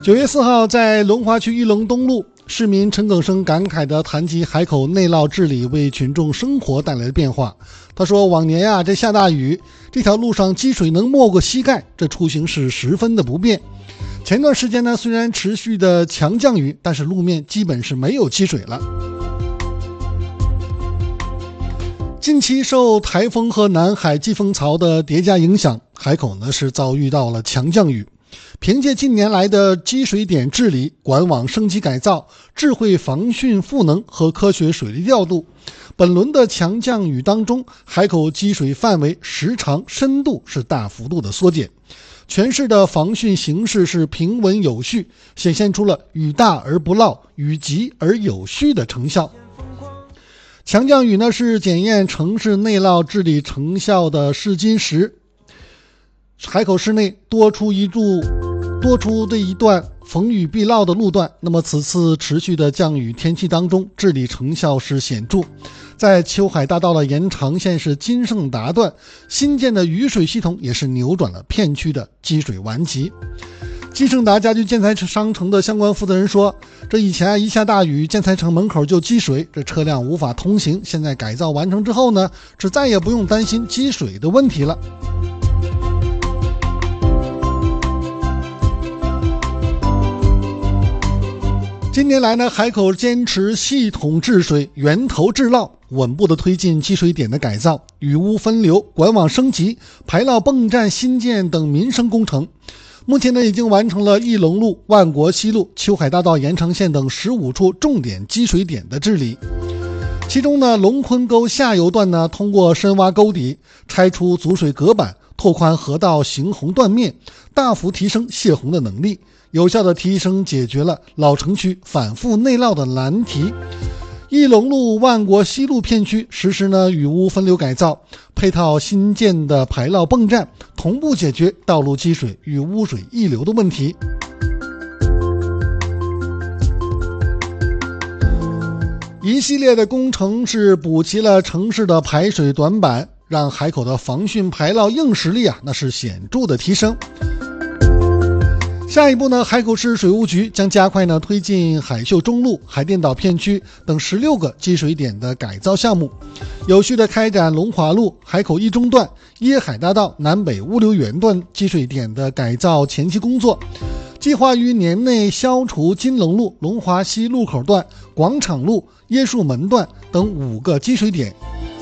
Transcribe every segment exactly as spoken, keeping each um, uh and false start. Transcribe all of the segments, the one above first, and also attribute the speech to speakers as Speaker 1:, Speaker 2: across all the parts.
Speaker 1: 九月四号，在龙华区玉龙东路，市民陈耿生感慨地谈及海口内涝治理为群众生活带来的变化。他说，往年呀、啊，这下大雨，这条路上积水能没过膝盖，这出行是十分的不便。前段时间呢，虽然持续的强降雨，但是路面基本是没有积水了。近期受台风和南海季风槽的叠加影响，海口呢是遭遇到了强降雨。凭借近年来的积水点治理、管网升级改造、智慧防汛赋能和科学水利调度，本轮的强降雨当中，海口积水范围、时长、深度是大幅度的缩减，全市的防汛形势是平稳有序，显现出了雨大而不涝、雨急而有序的成效。强降雨呢是检验城市内涝治理成效的试金石。海口市内多出一处多出的一段逢雨必涝的路段，那么此次持续的降雨天气当中，治理成效是显著。在秋海大道的延长线是金盛达段，新建的雨水系统也是扭转了片区的积水顽疾。金盛达家居建材商城的相关负责人说，这以前一下大雨，建材城门口就积水，这车辆无法通行。现在改造完成之后呢，是再也不用担心积水的问题了。近年来呢，海口坚持系统治水、源头治涝，稳步的推进积水点的改造、雨污分流、管网升级、排涝泵站新建等民生工程。目前呢，已经完成了义龙路、万国西路、秋海大道延长线等十五处重点积水点的治理。其中呢，龙坤沟下游段呢，通过深挖沟底、拆除阻水隔板、拓宽河道行洪断面，大幅提升泄洪的能力，有效的提升解决了老城区反复内涝的难题。义龙路、万国西路片区实施呢雨污分流改造，配套新建的排涝泵站，同步解决道路积水与污水溢流的问题。一系列的工程是补齐了城市的排水短板，让海口的防汛排涝硬实力啊，那是显著的提升。下一步呢，海口市水务局将加快呢推进海秀中路、海淀岛片区等十六个积水点的改造项目，有序的开展龙华路、海口一中段、椰海大道南北物流园段积水点的改造前期工作，计划于年内消除金龙路、龙华西路口段、广场路、椰树门段等五个积水点。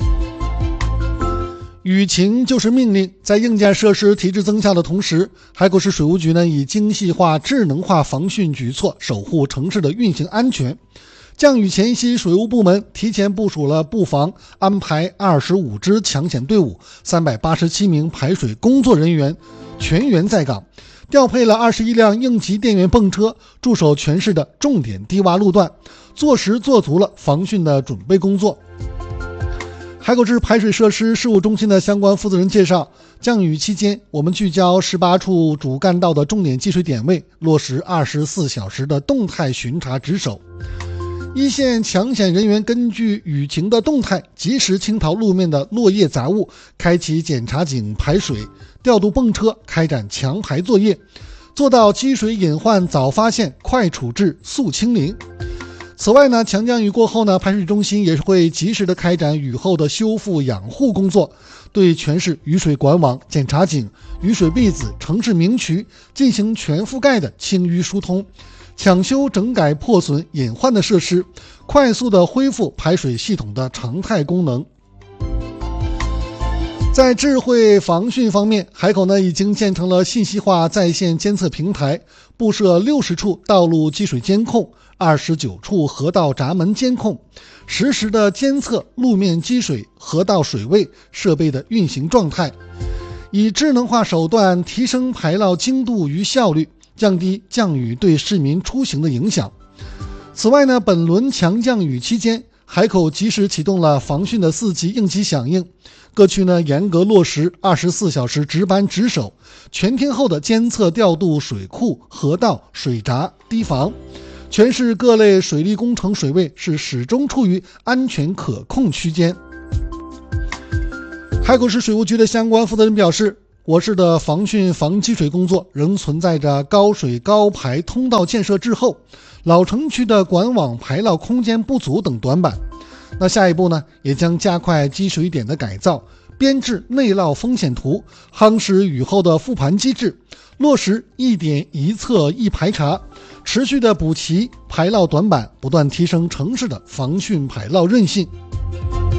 Speaker 1: 雨情就是命令，在硬件设施提质增效的同时，海口市水务局呢以精细化、智能化防汛举措守护城市的运行安全。降雨前夕，水务部门提前部署了布防，安排二十五支抢险队伍、三百八十七名排水工作人员全员在岗，调配了二十一辆应急电源泵车，驻守全市的重点低洼路段，做实做足了防汛的准备工作。海口市排水设施事务中心的相关负责人介绍，降雨期间，我们聚焦十八处主干道的重点积水点位，落实二十四小时的动态巡查值守。一线抢险人员根据雨情的动态，及时清逃路面的落叶杂物，开启检查井排水，调度泵车开展强排作业，做到积水隐患早发现、快处置、速清零。此外呢，强降雨过后呢，排水中心也是会及时的开展雨后的修复养护工作，对全市雨水管网、检查井、雨水壁子、城市明渠进行全覆盖的清淤疏通，抢修整改破损隐患的设施，快速的恢复排水系统的常态功能。在智慧防汛方面，海口呢已经建成了信息化在线监测平台，布设六十处道路积水监控、二十九处河道闸门监控，实时的监测路面积水、河道水位、设备的运行状态，以智能化手段提升排涝精度与效率，降低降雨对市民出行的影响。此外呢，本轮强降雨期间，海口及时启动了防汛的四级应急响应，各区呢严格落实二十四小时值班值守，全天候的监测调度水库、河道、水闸、堤防，全市各类水利工程水位是始终处于安全可控区间。海口市水务局的相关负责人表示， 我市的防汛防积水工作仍存在着高水高排通道建设滞后、老城区的管网排涝空间不足等短板。那下一步呢，也将加快积水点的改造，编制内涝风险图，夯实雨后的复盘机制，落实一点一测一排查，持续的补齐排涝短板，不断提升城市的防汛排涝韧性。